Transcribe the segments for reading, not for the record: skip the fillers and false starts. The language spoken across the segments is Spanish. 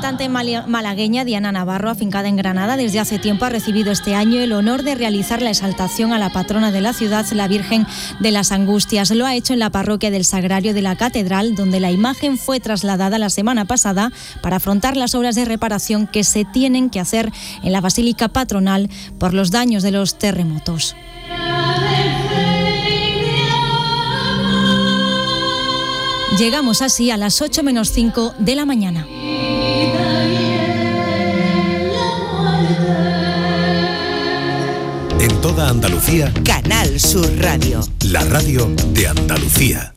cantante malagueña Diana Navarro, afincada en Granada desde hace tiempo, ha recibido este año el honor de realizar la exaltación a la patrona de la ciudad, la Virgen de las Angustias. Lo ha hecho en la parroquia del Sagrario de la Catedral, donde la imagen fue trasladada la semana pasada para afrontar las obras de reparación que se tienen que hacer en la Basílica Patronal por los daños de los terremotos. Llegamos así a las 8 menos 5 de la mañana. En toda Andalucía, Canal Sur Radio. La radio de Andalucía.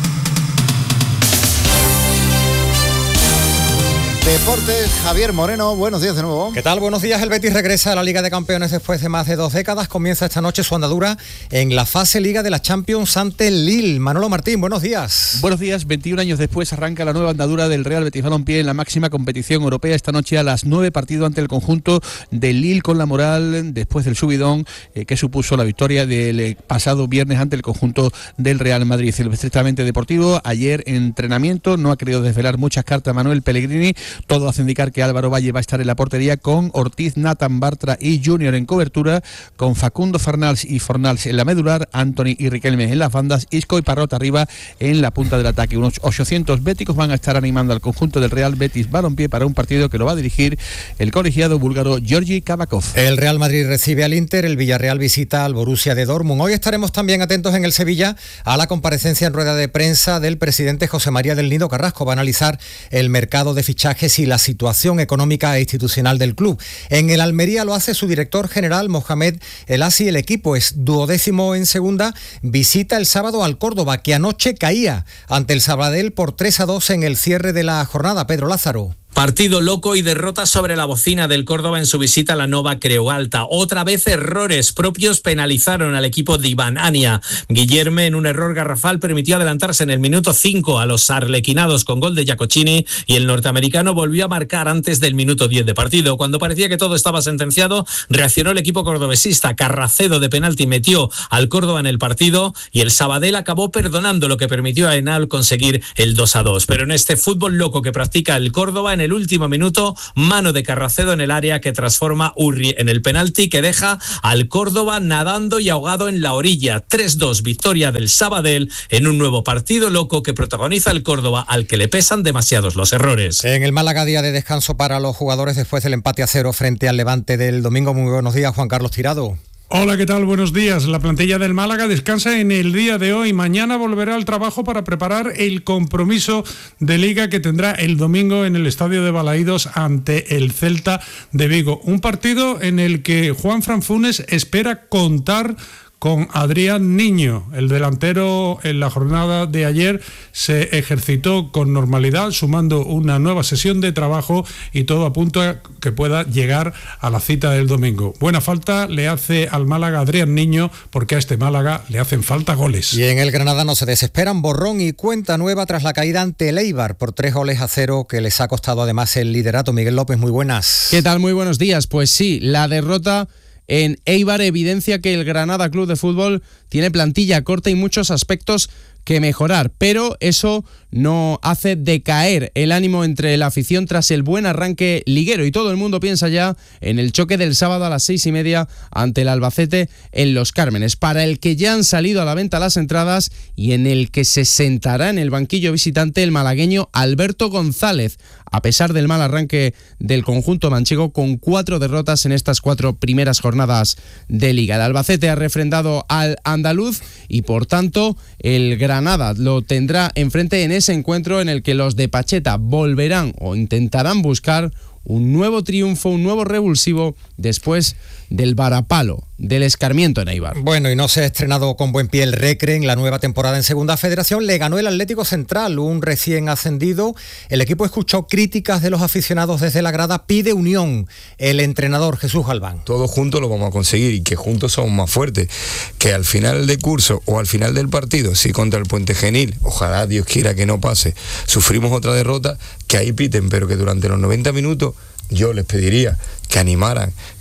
Deportes, Javier Moreno, buenos días de nuevo. ¿Qué tal? Buenos días. El Betis regresa a la Liga de Campeones después de más de 2 décadas. Comienza esta noche su andadura en la fase Liga de la Champions ante el Lille. Manolo Martín, buenos días. Buenos días. 21 años después arranca la nueva andadura del Real Betis Balompié en la máxima competición europea. Esta noche a las 9, partido ante el conjunto del Lille con la moral después del subidón que supuso la victoria del pasado viernes ante el conjunto del Real Madrid. El estrictamente deportivo, ayer entrenamiento, no ha querido desvelar muchas cartas Manuel Pellegrini. Todo hace indicar que Álvaro Valle va a estar en la portería con Ortiz, Nathan Bartra y Junior en cobertura, con Facundo Fornals y Fornals en la medular, Anthony y Riquelme en las bandas, Isco y Parrot arriba en la punta del ataque. Unos 800 béticos van a estar animando al conjunto del Real Betis Balompié para un partido que lo va a dirigir el colegiado búlgaro Georgi Kavakov. El Real Madrid recibe al Inter, el Villarreal visita al Borussia de Dortmund. Hoy estaremos también atentos en el Sevilla a la comparecencia en rueda de prensa del presidente José María del Nido Carrasco. Va a analizar el mercado de fichajes y la situación económica e institucional del club. En el Almería lo hace su director general Mohamed El Asi. El equipo es 12º en segunda, visita el sábado al Córdoba, que anoche caía ante el Sabadell por 3-2 en el cierre de la jornada. Pedro Lázaro. Partido loco y derrota sobre la bocina del Córdoba en su visita a la Nova Creu Alta. Otra vez errores propios penalizaron al equipo de Iván Ania. Guillerme, en un error garrafal, permitió adelantarse en el minuto 5 a los arlequinados con gol de Giacocini, y el norteamericano volvió a marcar antes del minuto 10 de partido. Cuando parecía que todo estaba sentenciado, reaccionó el equipo cordobesista. Carracedo de penalti metió al Córdoba en el partido y el Sabadell acabó perdonando, lo que permitió a Henao conseguir el 2-2. Pero en este fútbol loco que practica el Córdoba, en el último minuto, mano de Carracedo en el área que transforma Urri en el penalti que deja al Córdoba nadando y ahogado en la orilla. 3-2, victoria del Sabadell en un nuevo partido loco que protagoniza el Córdoba, al que le pesan demasiados los errores. En el Málaga, día de descanso para los jugadores después del empate a 0 frente al Levante del domingo. Muy buenos días, Juan Carlos Tirado. Hola, ¿qué tal? Buenos días. La plantilla del Málaga descansa en el día de hoy. Mañana volverá al trabajo para preparar el compromiso de Liga que tendrá el domingo en el estadio de Balaídos ante el Celta de Vigo. Un partido en el que Juanfran Funes espera contar con Adrián Niño. El delantero en la jornada de ayer se ejercitó con normalidad, sumando una nueva sesión de trabajo, y todo apunta a que pueda llegar a la cita del domingo. Buena falta le hace al Málaga Adrián Niño, porque a este Málaga le hacen falta goles. Y en el Granada no se desesperan, borrón y cuenta nueva tras la caída ante el Eibar por 3-0, que les ha costado además el liderato. Miguel López, muy buenas. ¿Qué tal? Muy buenos días. Pues sí, la derrota en Eibar evidencia que el Granada Club de Fútbol tiene plantilla corta y muchos aspectos que mejorar, pero eso no hace decaer el ánimo entre la afición tras el buen arranque liguero, y todo el mundo piensa ya en el choque del sábado a las 6:30 ante el Albacete en Los Cármenes, para el que ya han salido a la venta las entradas y en el que se sentará en el banquillo visitante el malagueño Alberto González, a pesar del mal arranque del conjunto manchego con 4 derrotas en estas 4 primeras jornadas de Liga. El Albacete ha refrendado al andaluz y por tanto el Granada lo tendrá enfrente en ese encuentro en el que los de Pacheta volverán o intentarán buscar un nuevo triunfo, un nuevo revulsivo después del varapalo, del escarmiento en Eibar. Bueno, y no se ha estrenado con buen pie el Recre en la nueva temporada en Segunda Federación. Le ganó el Atlético Central, un recién ascendido. El equipo escuchó críticas de los aficionados desde la grada, pide unión. El entrenador Jesús Galván. Todos juntos lo vamos a conseguir, y que juntos somos más fuertes. Que al final del curso o al final del partido, si contra el Puente Genil, ojalá Dios quiera que no pase, sufrimos otra derrota, que ahí piten, pero que durante los 90 minutos yo les pediría que animaran,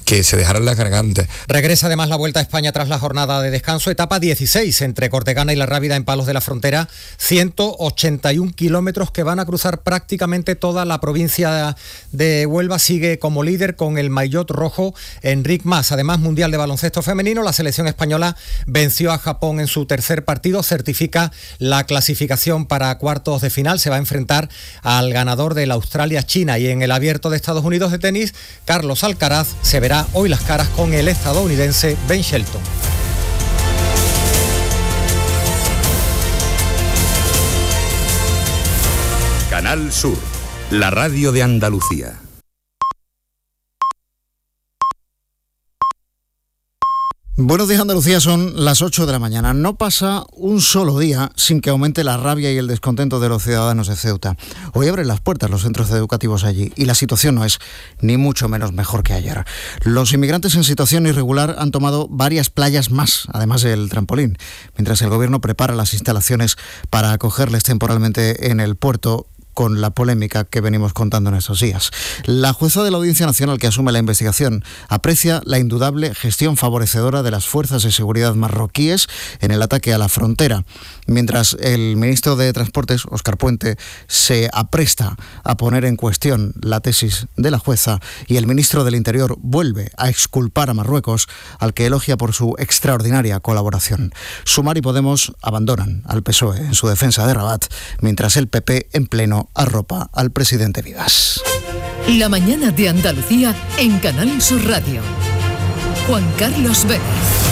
que se dejaran las gargantas. Regresa además la Vuelta a España tras la jornada de descanso, etapa 16 entre Cortegana y La Rábida en Palos de la Frontera, 181 kilómetros que van a cruzar prácticamente toda la provincia de Huelva. Sigue como líder con el maillot rojo Enric Mas. Además, Mundial de Baloncesto Femenino, la selección española venció a Japón en su tercer partido, certifica la clasificación para cuartos de final, se va a enfrentar al ganador del Australia-China. Y en el Abierto de Estados Unidos de tenis, Carlos Alcaraz se verá hoy las caras con el estadounidense Ben Shelton. Canal Sur, la radio de Andalucía. Buenos días, Andalucía, son las 8 de la mañana. No pasa un solo día sin que aumente la rabia y el descontento de los ciudadanos de Ceuta. Hoy abren las puertas los centros educativos allí y la situación no es ni mucho menos mejor que ayer. Los inmigrantes en situación irregular han tomado varias playas más, además del trampolín, mientras el gobierno prepara las instalaciones para acogerles temporalmente en el puerto, con la polémica que venimos contando en estos días. La jueza de la Audiencia Nacional que asume la investigación aprecia la indudable gestión favorecedora de las fuerzas de seguridad marroquíes en el ataque a la frontera, mientras el ministro de Transportes, Óscar Puente, se apresta a poner en cuestión la tesis de la jueza y el ministro del Interior vuelve a exculpar a Marruecos, al que elogia por su extraordinaria colaboración. Sumar y Podemos abandonan al PSOE en su defensa de Rabat, mientras el PP en pleno arropa al presidente Vigas. La mañana de Andalucía en Canal Sur Radio. Juan Carlos Vélez.